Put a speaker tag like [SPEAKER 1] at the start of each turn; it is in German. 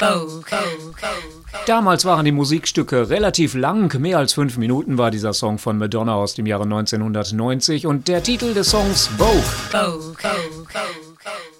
[SPEAKER 1] Damals waren die Musikstücke relativ lang, mehr als 5 Minuten war dieser Song von Madonna aus dem Jahre 1990 und der Titel des Songs Vogue.